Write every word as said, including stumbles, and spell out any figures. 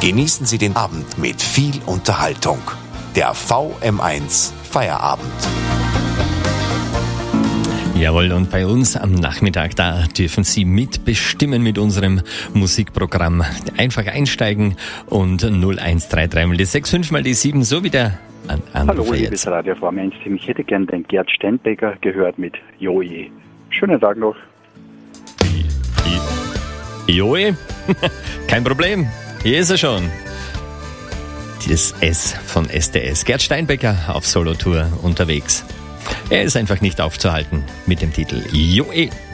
Genießen Sie den Abend mit viel Unterhaltung. Der V M eins Feierabend. Jawohl, und bei uns am Nachmittag, da dürfen Sie mitbestimmen mit unserem Musikprogramm. Einfach einsteigen und null eins drei drei mal die sechs fünf mal die sieben, so wie der An- Anrufer Hallo, liebes jetzt. Radio V M eins Team. Ich hätte gern den Gerd Steinbecker gehört mit Joje. Schönen Tag noch. Joe, kein Problem, hier ist er schon. Das S von S D S. Gerd Steinbecker auf Solotour unterwegs. Er ist einfach nicht aufzuhalten mit dem Titel Joe.